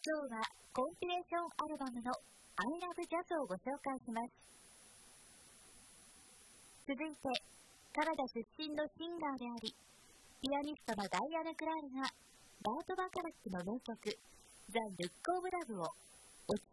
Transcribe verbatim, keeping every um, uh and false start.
今日はコンピレーションアルバムの I Love Jazz をご紹介します。続いて、カナダ出身のシンガーであり、ピアニストのダイアナ・クラールがバート・バカラックの名曲 The Look of Love を落ち